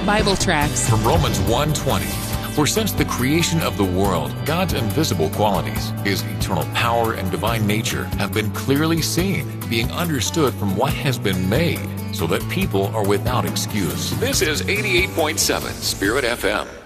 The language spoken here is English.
Bible tracts. From Romans 1:20. For since the creation of the world, God's invisible qualities, His eternal power and divine nature, have been clearly seen, being understood from what has been made, so that people are without excuse. This is 88.7 Spirit FM.